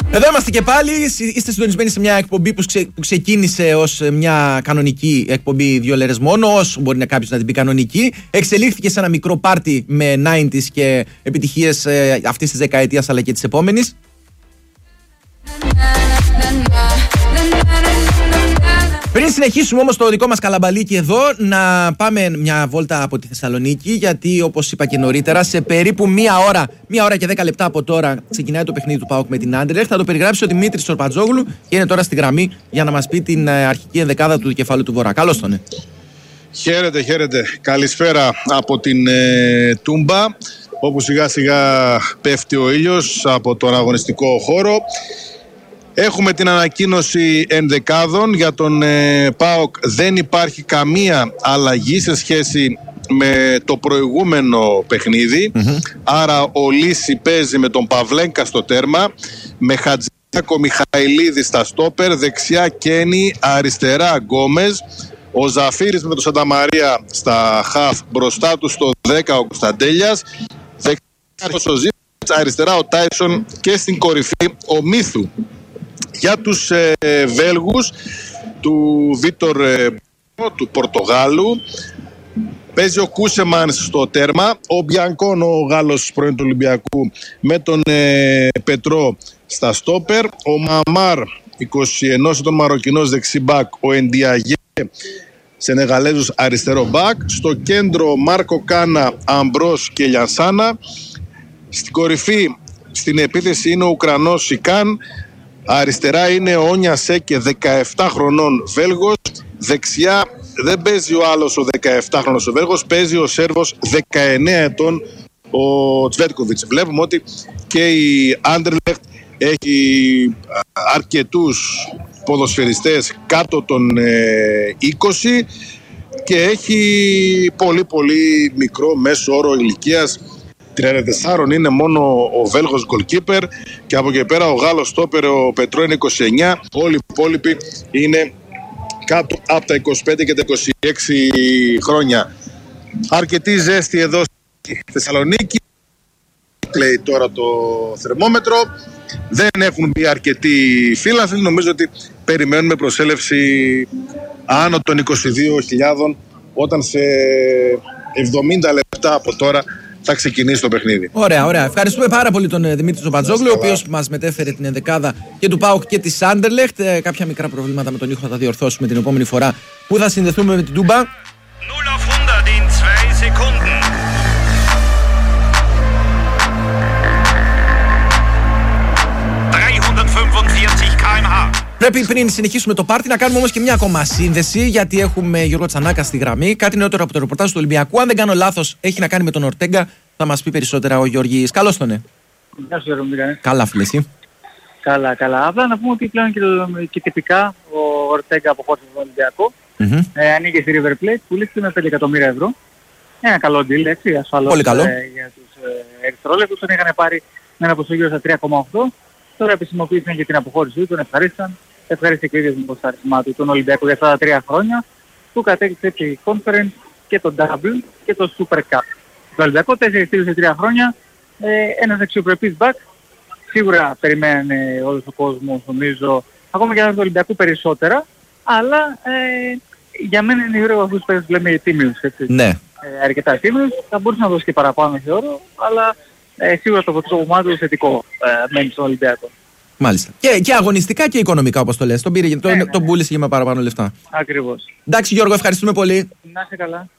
Εδώ είμαστε και πάλι. Είστε συντονισμένοι σε μια εκπομπή που ξεκίνησε ως μια κανονική εκπομπή 2 λέρες μόνο, όσο μπορεί κάποιος να την πει κανονική. Εξελίχθηκε σε ένα μικρό πάρτι με 90s και επιτυχίες αυτής της δεκαετίας αλλά και της επόμενης. Πριν συνεχίσουμε όμως το δικό μας καλαμπαλίκι εδώ, να πάμε μια βόλτα από τη Θεσσαλονίκη, γιατί όπως είπα και νωρίτερα, σε περίπου μία ώρα και 10 λεπτά από τώρα ξεκινάει το παιχνίδι του ΠΑΟΚ με την Άντερλεχτ. Θα το περιγράψει ο Δημήτρης Σορπατζόγλου και είναι τώρα στη γραμμή για να μας πει την αρχική ενδεκάδα του κεφάλου του Βορρά. Καλώς τον. Χαίρετε. Καλησπέρα από την Τούμπα, όπου σιγά σιγά πέφτει ο ήλιος από τον αγωνιστικό χώρο. Έχουμε την ανακοίνωση ενδεκάδων. Για τον ΠΑΟΚ δεν υπάρχει καμία αλλαγή σε σχέση με το προηγούμενο παιχνίδι. Άρα ο Λύση παίζει με τον Παυλένκα στο τέρμα, με Χατζηδάκο Μιχαηλίδη στα στόπερ, δεξιά Κένι, αριστερά Γκόμες, ο Ζαφύρης με τον Σανταμαρία στα χαφ, μπροστά του στο 10 ο Κωνσταντέλιας, δεξιά ο Ζήτς, αριστερά ο Τάισον και στην κορυφή ο Μίθου. Για τους Βέλγους, του Βίτορ του Πορτογάλου, παίζει ο Κούσεμαν στο τέρμα, ο Μπιανκόν, ο Γάλλος πρώην του Ολυμπιακού, με τον Πετρό στα στόπερ, ο Μαμάρ 21 τον Μαροκινός δεξί μπακ, ο Εντιαγέ Σενεγαλέζος αριστερό μπακ, στο κέντρο Μάρκο Κάνα, Αμπρός και Λιανσάνα, στην κορυφή στην επίθεση είναι ο Ουκρανός Σικάν, αριστερά είναι ο Όνιασε και 17 χρονών Βέλγος. Δεξιά δεν παίζει ο άλλος ο 17χρονος ο Βέλγος, παίζει ο Σέρβος 19 ετών ο Τσβέτκοβιτς. Βλέπουμε ότι και η Άντερλεχτ έχει αρκετούς ποδοσφαιριστές κάτω των 20 και έχει πολύ μικρό μέσο όρο ηλικίας. 34 είναι μόνο ο Βέλγος goalkeeper και από εκεί πέρα ο Γάλλος στόπερ ο Πετρό είναι 29. Όλοι οι υπόλοιποι είναι κάτω από τα 25 και τα 26 χρόνια. Αρκετή ζέστη εδώ στη Θεσσαλονίκη. Κλαίει τώρα το θερμόμετρο. Δεν έχουν μπει αρκετοί φίλαθλοι. Νομίζω ότι περιμένουμε προσέλευση άνω των 22.000 όταν σε 70 λεπτά από τώρα θα ξεκινήσει το παιχνίδι. Ωραία. Ευχαριστούμε πάρα πολύ τον Δημήτρη Σορπατζόγλου, ο οποίος μας μετέφερε την ενδεκάδα και του ΠΑΟΚ και της Άντερλεχτ. Κάποια μικρά προβλήματα με τον ήχο θα τα διορθώσουμε την επόμενη φορά που θα συνδεθούμε με την Τούμπα. 0 auf 100 in 2 Sekunden. Πρέπει πριν συνεχίσουμε το πάρτι να κάνουμε όμως και μια ακόμα σύνδεση, γιατί έχουμε Γιώργο Τσανάκα στη γραμμή. Κάτι νεότερο από το ρεπορτάζ του Ολυμπιακού. Αν δεν κάνω λάθος, έχει να κάνει με τον Ορτέγκα. Θα μας πει περισσότερα ο Γιώργης. Καλώς τον. Γεια σου, Γιώργο. Καλά, φίλε, εσύ. Καλά. Απλά να πούμε ότι πλέον και τυπικά ο Ορτέγκα αποχώρησε στον Ολυμπιακό. Ανήκε στη River Plate, πουλήθηκε με 5 εκατομμύρια ευρώ. Ένα καλό deal, έτσι, ασφαλώς. Πολύ καλό. Για τους ερυθρόλεπτους. Τον είχαν πάρει με ένα ποσό γύρω στα 3,8. Τώρα επισημοποίησαν για την αποχώρησή του, τον ευχαρίστησαν. Ευχαριστώ και ο ίδιος με το ευχαρίστημά του τον Ολυμπιακό για αυτά τα 3 χρόνια που κατέκτησε τη Conference και το Double και το Super Cup. Το Ολυμπιακό 4 τίτλους σε 3 χρόνια, ένας αξιοπρεπής back. Σίγουρα περιμένει όλος ο κόσμος, νομίζω, ακόμα και αν το Ολυμπιακό περισσότερα, αλλά για μένα είναι γύρω από αυτούς που λέμε τίμιους, έτσι. Ναι. Αρκετά τίμιους, θα μπορούσε να δώσει και παραπάνω θεωρώ, αλλά σίγουρα το αποτέλεσμα του θετικό μένει στον Ολυμπιακό. Μάλιστα. Και αγωνιστικά και οικονομικά, όπως το λες. Τον πούλησε για με παραπάνω λεφτά. Ακριβώς. Εντάξει, Γιώργο, ευχαριστούμε πολύ. Να είσαι καλά.